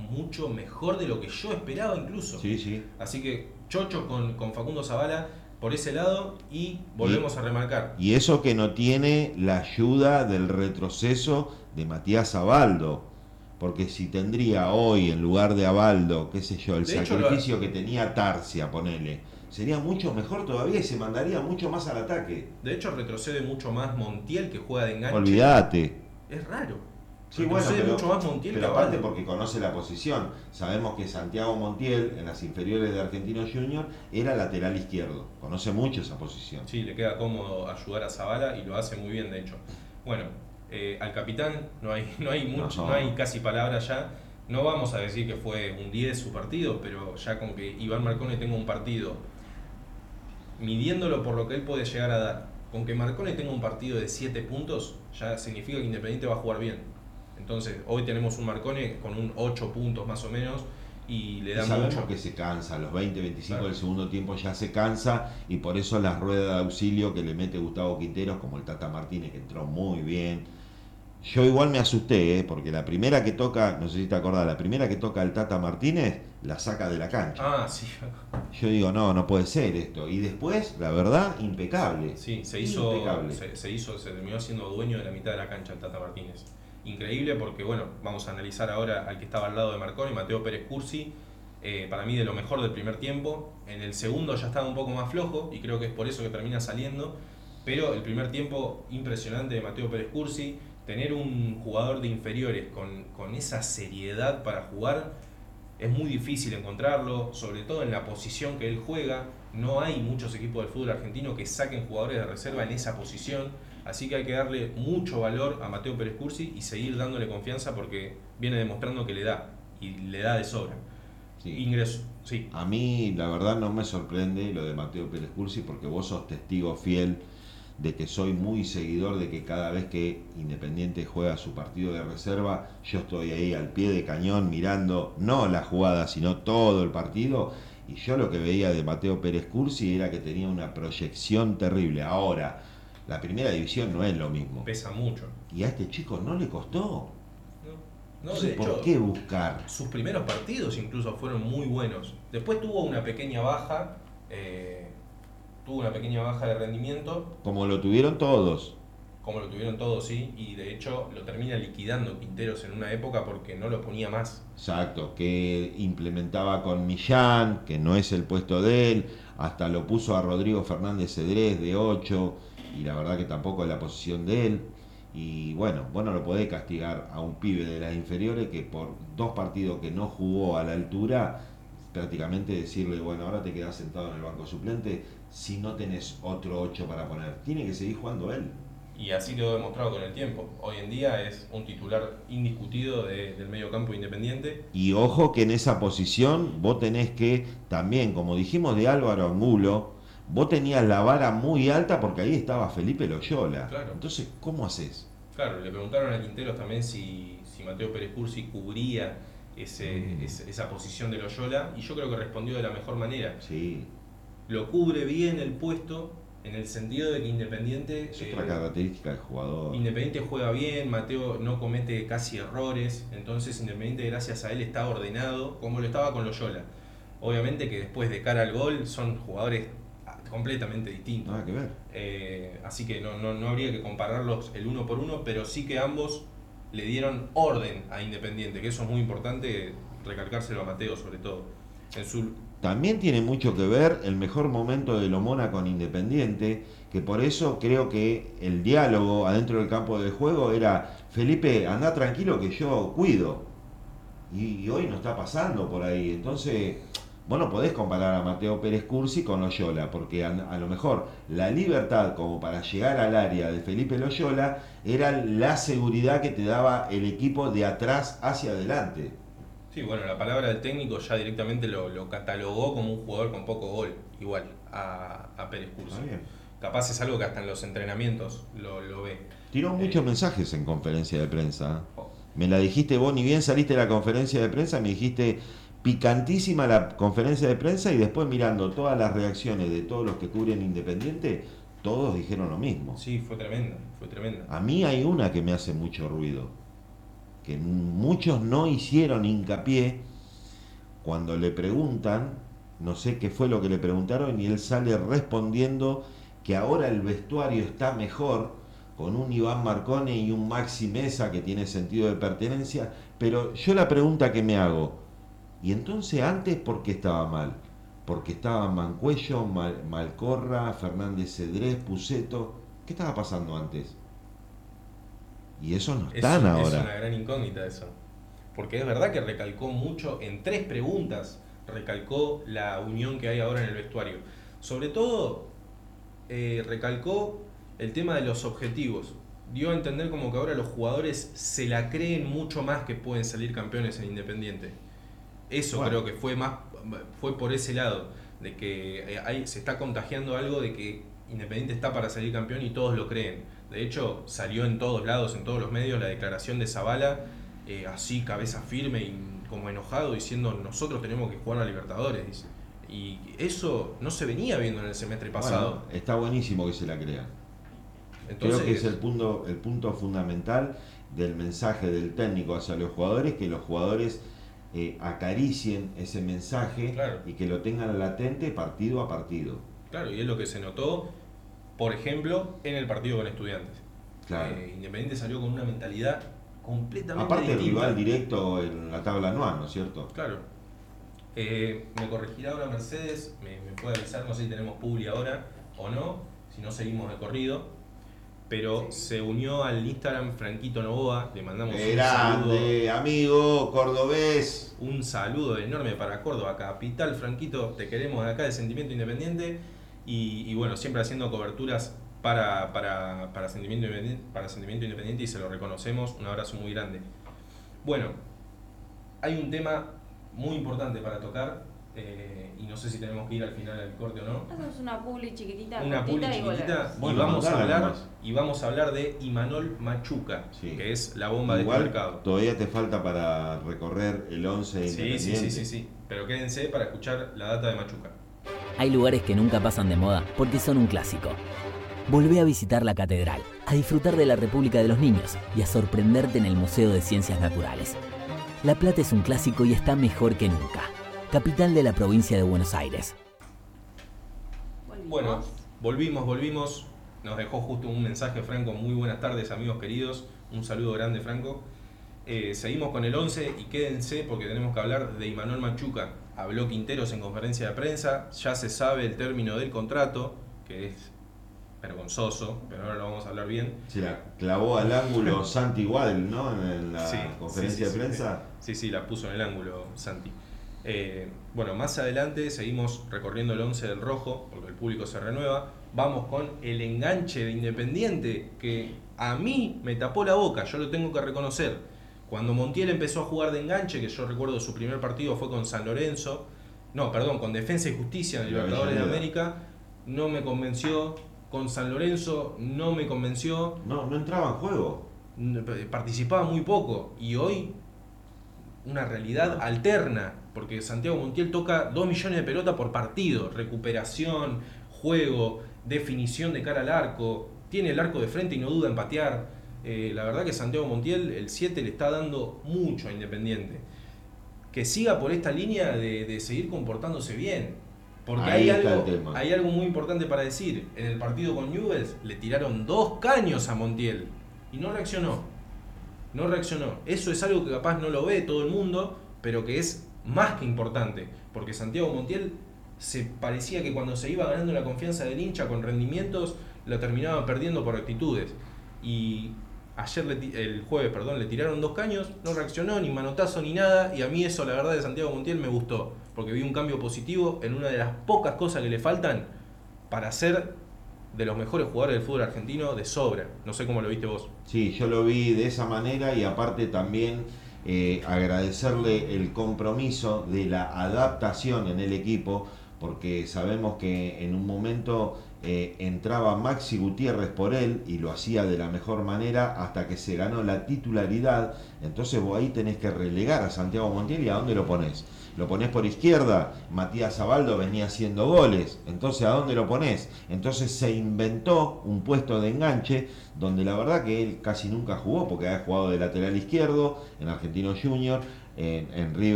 mucho mejor de lo que yo esperaba incluso. Sí, sí. Así que chocho con Facundo Zavala por ese lado y Y, volvemos a remarcar. y eso que no tiene la ayuda del retroceso de Matías Abaldo. Porque si tendría hoy en lugar de Abaldo, qué sé yo, el De hecho, sacrificio que tenía Tarsia, ponele, sería mucho mejor todavía y se mandaría mucho más al ataque. de hecho retrocede mucho más Montiel que juega de enganche. Olvídate. Es raro. Sí, bueno, Retrocede mucho más Montiel que pero aparte Abaldo. porque conoce la posición. Sabemos que Santiago Montiel, en las inferiores de Argentinos Junior, era lateral izquierdo. Conoce mucho esa posición. Sí, le queda cómodo ayudar a Zavala y lo hace muy bien, de hecho. Bueno, al capitán no hay No, casi palabras ya. No vamos a decir que fue un 10 su partido, pero ya con que Iván Marcone tenga un partido, midiéndolo por lo que él puede llegar a dar, con que Marcone tenga un partido de 7 puntos, ya significa que Independiente va a jugar bien. Entonces, hoy tenemos un Marcone con un 8 puntos más o menos y le y da sabemos mucho. que se cansa, a los 20-25 Claro. del segundo tiempo ya se cansa y por eso las ruedas de auxilio que le mete Gustavo Quinteros, como el Tata Martínez, que entró muy bien. Yo igual me asusté, porque la primera que toca, no sé si te acordás, la primera que toca el Tata Martínez, la saca de la cancha. Ah, sí. Yo digo, no, no puede ser esto. Y después, la verdad, impecable. Sí, Impecable. se terminó siendo dueño de la mitad de la cancha el Tata Martínez. Increíble porque, bueno, vamos a analizar ahora al que estaba al lado de Marconi, Mateo Pérez Cursi. Para mí de lo mejor del primer tiempo. En el segundo ya estaba un poco más flojo y creo que es por eso que termina saliendo. Pero el primer tiempo impresionante de Mateo Pérez Cursi. Tener un jugador de inferiores con esa seriedad para jugar es muy difícil encontrarlo, sobre todo en la posición que él juega. No hay muchos equipos del fútbol argentino que saquen jugadores de reserva en esa posición. Así que hay que darle mucho valor a Mateo Pérez Cursi y seguir dándole confianza porque viene demostrando que le da y le da de sobra. Sí. Ingreso, sí. A mí, la verdad, no me sorprende lo de Mateo Pérez Cursi, porque vos sos testigo fiel de que soy muy seguidor de que cada vez que Independiente juega su partido de reserva, yo estoy ahí al pie de cañón mirando no la jugada, sino todo el partido. Y yo lo que veía de Mateo Pérez Cursi era que tenía una proyección terrible. Ahora, la primera división no es lo mismo. Pesa mucho. Y a este chico no le costó. No, Entonces, de ¿por hecho, qué buscar? sus primeros partidos incluso fueron muy buenos. Después tuvo una pequeña baja, de rendimiento, Como lo tuvieron todos. como lo tuvieron todos, sí, y de hecho lo termina liquidando Quinteros en una época porque no lo ponía más. Exacto, que implementaba con Millán, que no es el puesto de él, hasta lo puso a Rodrigo Fernández Cedrés de 8 y la verdad que tampoco es la posición de él. Y bueno, vos no lo podés castigar a un pibe de las inferiores que por 2 partidos que no jugó a la altura, prácticamente decirle, bueno, ahora te quedás sentado en el banco suplente si no tenés otro 8 para poner. Tiene que seguir jugando él. Y así quedó demostrado con el tiempo. Hoy en día es un titular indiscutido del medio campo Independiente. Y ojo que en esa posición vos tenés que, también, como dijimos de Álvaro Angulo, vos tenías la vara muy alta porque ahí estaba Felipe Loyola. Claro, Entonces, ¿cómo haces? claro, le preguntaron a Quinteros también si Mateo Pérez Cursi cubría esa posición de Loyola y yo creo que respondió de la mejor manera. Sí, Lo cubre bien el puesto en el sentido de que es otra característica del jugador. Independiente juega bien, Mateo no comete casi errores, entonces Independiente gracias a él está ordenado como lo estaba con Loyola. Obviamente que después de cara al gol son jugadores completamente distintos. Nada que ver. Así que no habría que compararlos el uno por uno, pero sí que ambos le dieron orden a Independiente, que eso es muy importante recalcárselo a Mateo sobre todo. En su, También tiene mucho que ver el mejor momento de Lomona con Independiente, que por eso creo que el diálogo adentro del campo de juego era, Felipe, anda tranquilo que yo cuido. Y hoy no está pasando por ahí. Entonces, vos no podés comparar a Mateo Pérez Cursi con Loyola, porque a lo mejor la libertad como para llegar al área de Felipe Loyola era la seguridad que te daba el equipo de atrás hacia adelante. sí, bueno, la palabra del técnico ya directamente lo catalogó como un jugador con poco gol, igual a Pérez Está Cursi. bien. Capaz es algo que hasta en los entrenamientos lo ve. Tiró muchos Eh, mensajes en conferencia de prensa. oh, Me la dijiste vos, ni bien saliste de la conferencia de prensa, me dijiste picantísima la conferencia de prensa y después mirando todas las reacciones de todos los que cubren Independiente, todos dijeron lo mismo. sí, fue tremenda, fue tremenda. A mí hay una que me hace mucho ruido, que muchos no hicieron hincapié cuando le preguntan, no sé qué fue lo que le preguntaron, y él sale respondiendo que ahora el vestuario está mejor, con un Iván Marcone y un Maxi Mesa que tiene sentido de pertenencia, pero yo la pregunta que me hago, ¿y entonces antes por qué estaba mal? Porque estaban Mancuello, Malcorra, Fernández Cedrés, Puceto. ¿Qué estaba pasando antes? Y esos no están Es ahora. una gran incógnita eso. Porque es verdad que recalcó mucho, en 3 preguntas, recalcó la unión que hay ahora en el vestuario. Sobre todo, recalcó el tema de los objetivos. Dio a entender como que ahora los jugadores se la creen mucho más que pueden salir campeones en Independiente. Eso Bueno, creo que fue por ese lado, de que se está contagiando algo de que Independiente está para salir campeón y todos lo creen. De hecho, salió en todos lados, en todos los medios, la declaración de Zabala, así cabeza firme y como enojado, diciendo nosotros tenemos que jugar a Libertadores, dice. Y eso no se venía viendo en el semestre pasado. bueno, está buenísimo que se la crean. Entonces, Creo que es el punto fundamental del mensaje del técnico hacia los jugadores, que los jugadores acaricien ese mensaje, claro, y que lo tengan latente partido a partido. claro, y es lo que se notó, por ejemplo, en el partido con Estudiantes. Claro. Independiente salió con una mentalidad completamente Aparte el distinta. rival directo en la tabla anual, ¿no es cierto? Claro. Me corregirá ahora Mercedes, me puede avisar, no sé si tenemos publi ahora o no, si no seguimos de corrido. Pero se unió al Instagram Franquito Novoa, le mandamos Grande, amigo cordobés. un saludo enorme para Córdoba, capital. Franquito, te queremos de acá de Sentimiento Independiente y bueno, siempre haciendo coberturas para Sentimiento Independiente y se lo reconocemos, un abrazo muy grande. Bueno, hay un tema muy importante para tocar y no sé si tenemos que ir al final del corte o no. Hacemos una publi chiquitita, Una publi cortita y chiquitita volvemos. Bueno, y vamos a hablar de Imanol Machuca, Sí. que es la bomba de este Igual mercado. todavía te falta para recorrer el 11 Independiente. Sí. Pero quédense para escuchar la data de Machuca. Hay lugares que nunca pasan de moda porque son un clásico. Volvé a visitar la catedral, a disfrutar de la República de los Niños y a sorprenderte en el Museo de Ciencias Naturales. La Plata es un clásico y está mejor que nunca. Capital de la provincia de Buenos Aires. Bueno, volvimos. Nos dejó justo un mensaje Franco. Muy buenas tardes, amigos queridos. Un saludo grande, Franco. Seguimos con el 11 y quédense porque tenemos que hablar de Imanol Machuca. Habló Quinteros en conferencia de prensa. Ya se sabe el término del contrato, que es vergonzoso, pero ahora lo vamos a hablar bien. Se la clavó al ángulo Santi Guadel, ¿no? En la Sí, conferencia de prensa. Sí, la puso en el ángulo Santi. Bueno, más adelante seguimos recorriendo el 11 del rojo, porque el público se renueva. Vamos con el enganche de Independiente, que a mí me tapó la boca, yo lo tengo que reconocer. Cuando Montiel empezó a jugar de enganche, que yo recuerdo su primer partido fue con San Lorenzo, con Defensa y Justicia en el Libertadores de América, no me convenció. Con San Lorenzo no me convenció. No entraba en juego. Participaba muy poco. Y hoy, una realidad alterna. Porque Santiago Montiel toca 2 millones de pelotas por partido. Recuperación, juego, definición de cara al arco. Tiene el arco de frente y no duda en patear. La verdad que Santiago Montiel, el 7, le está dando mucho a Independiente. Que siga por esta línea de seguir comportándose bien. Porque hay algo muy importante para decir. En el partido con Newell's le tiraron 2 caños a Montiel y no reaccionó. Eso es algo que capaz no lo ve todo el mundo, pero que es más que importante. Porque Santiago Montiel se parecía que cuando se iba ganando la confianza del hincha con rendimientos, lo terminaba perdiendo por actitudes. Y el jueves, le tiraron 2 caños, no reaccionó, ni manotazo ni nada. Y a mí eso, la verdad, de Santiago Montiel me gustó. Porque vi un cambio positivo en una de las pocas cosas que le faltan para ser de los mejores jugadores del fútbol argentino de sobra. No sé cómo lo viste vos. Sí, yo lo vi de esa manera y aparte también agradecerle el compromiso de la adaptación en el equipo, porque sabemos que en un momento entraba Maxi Gutiérrez por él y lo hacía de la mejor manera hasta que se ganó la titularidad. Entonces vos ahí tenés que relegar a Santiago Montiel. ¿Y a dónde lo ponés? Lo ponés por izquierda, Matías Abaldo venía haciendo goles, entonces ¿a dónde lo ponés? Entonces se inventó un puesto de enganche donde la verdad que él casi nunca jugó, porque había jugado de lateral izquierdo en Argentinos Juniors, en River